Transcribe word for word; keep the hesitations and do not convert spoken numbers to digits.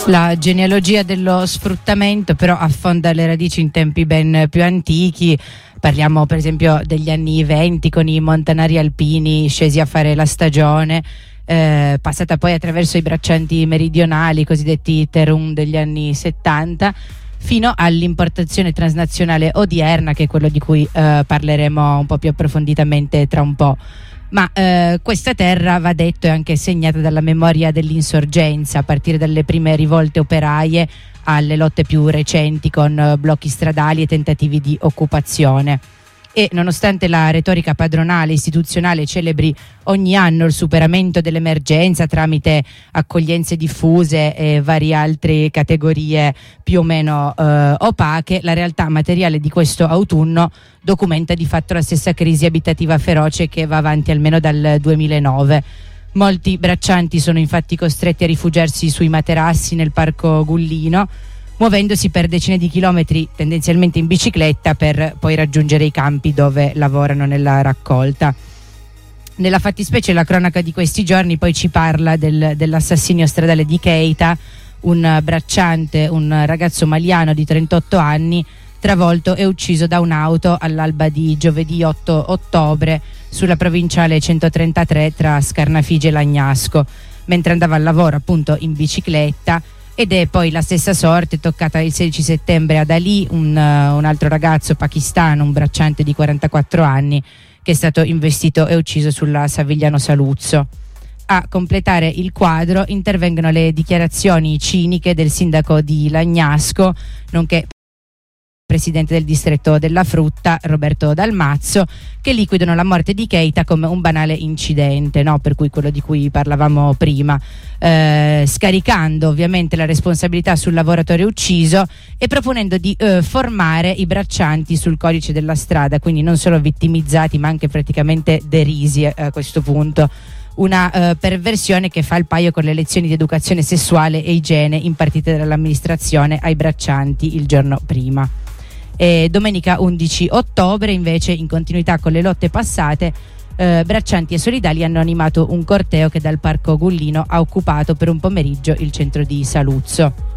La genealogia dello sfruttamento però affonda le radici in tempi ben più antichi. Parliamo per esempio degli anni venti, con i montanari alpini scesi a fare la stagione, eh, passata poi attraverso i braccianti meridionali, i cosiddetti Terum degli anni settanta, fino all'importazione transnazionale odierna, che è quello di cui eh, parleremo un po' più approfonditamente tra un po'. Ma eh, questa terra, va detto, è anche segnata dalla memoria dell'insorgenza, a partire dalle prime rivolte operaie alle lotte più recenti con eh, blocchi stradali e tentativi di occupazione. E nonostante la retorica padronale istituzionale celebri ogni anno il superamento dell'emergenza tramite accoglienze diffuse e varie altre categorie più o meno eh, opache, la realtà materiale di questo autunno documenta di fatto la stessa crisi abitativa feroce che va avanti almeno dal duemilanove. Molti braccianti sono infatti costretti a rifugiarsi sui materassi nel parco Gullino, muovendosi per decine di chilometri tendenzialmente in bicicletta per poi raggiungere i campi dove lavorano nella raccolta. Nella fattispecie la cronaca di questi giorni poi ci parla del, dell'assassinio stradale di Keita, un bracciante, un ragazzo maliano di trentotto anni, travolto e ucciso da un'auto all'alba di giovedì otto ottobre sulla provinciale centotrentatré tra Scarnafige e Lagnasco, mentre andava al lavoro appunto in bicicletta. Ed è poi la stessa sorte toccata il sedici settembre ad Ali, un, uh, un altro ragazzo pakistano, un bracciante di quarantaquattro anni, che è stato investito e ucciso sulla Savigliano Saluzzo. A completare il quadro intervengono le dichiarazioni ciniche del sindaco di Lagnasco, nonché presidente del distretto della frutta, Roberto Dalmazzo, che liquidano la morte di Keita come un banale incidente, no? Per cui quello di cui parlavamo prima, eh, scaricando ovviamente la responsabilità sul lavoratore ucciso e proponendo di eh, formare i braccianti sul codice della strada, quindi non solo vittimizzati ma anche praticamente derisi eh, a questo punto. Una eh, perversione che fa il paio con le lezioni di educazione sessuale e igiene impartite dall'amministrazione ai braccianti il giorno prima. E domenica undici ottobre, invece, in continuità con le lotte passate, eh, braccianti e solidali hanno animato un corteo che dal parco Gullino ha occupato per un pomeriggio il centro di Saluzzo.